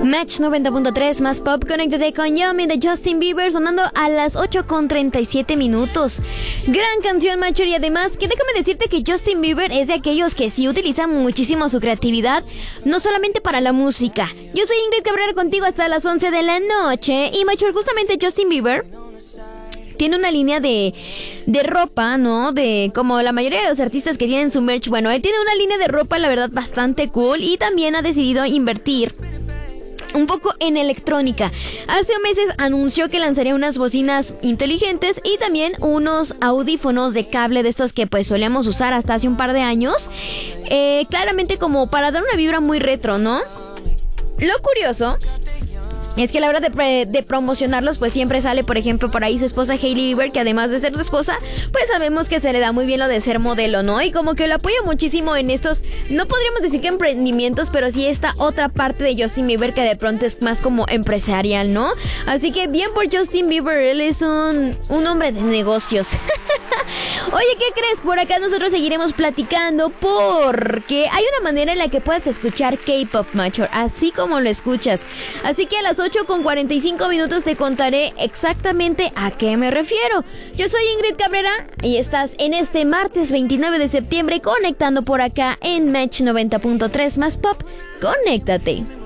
Match 90.3 más pop, conéctate con Yummy de Justin Bieber sonando a las 8:37. Gran canción, Macho, y además que déjame decirte que Justin Bieber es de aquellos que sí utilizan muchísimo su creatividad, no solamente para la música. Yo soy Ingrid Cabrera contigo hasta las 11 de la noche y Macho, justamente Justin Bieber tiene una línea de ropa, ¿no? De como la mayoría de los artistas que tienen su merch. Bueno, él tiene una línea de ropa, la verdad, bastante cool y también ha decidido invertir un poco en electrónica. Hace meses anunció que lanzaría unas bocinas inteligentes y también unos audífonos de cable de estos que pues solíamos usar hasta hace un par de años. Claramente como para dar una vibra muy retro, ¿no? Lo curioso es que a la hora de promocionarlos, pues siempre sale, por ejemplo, por ahí su esposa Hailey Bieber, que además de ser su esposa, pues sabemos que se le da muy bien lo de ser modelo, ¿no? Y como que lo apoya muchísimo en estos, no podríamos decir que emprendimientos, pero sí esta otra parte de Justin Bieber que de pronto es más como empresarial, ¿no? Así que bien por Justin Bieber, él es un hombre de negocios. Oye, ¿qué crees? Por acá nosotros seguiremos platicando porque hay una manera en la que puedes escuchar K-pop, Macho, así como lo escuchas. Así que a las 8:45 te contaré exactamente a qué me refiero. Yo soy Ingrid Cabrera y estás en este martes 29 de septiembre conectando por acá en Match 90.3 más pop. Conéctate.